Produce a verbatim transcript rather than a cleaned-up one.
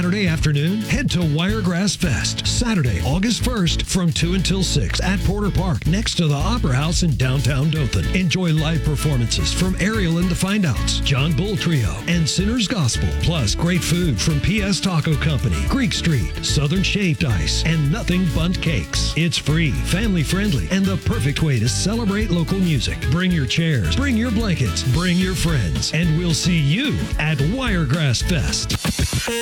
Saturday afternoon? Head to Wiregrass Fest, Saturday, August first from two until six at Porter Park, next to the Opera House in downtown Dothan. Enjoy live performances from Ariel and the Findouts, John Bull Trio, and Sinner's Gospel, plus great food from P S Taco Company, Greek Street, Southern Shaved Ice, and Nothing Bundt Cakes. It's free, family-friendly, and the perfect way to celebrate local music. Bring your chairs, bring your blankets, bring your friends, and we'll see you at Wiregrass Fest.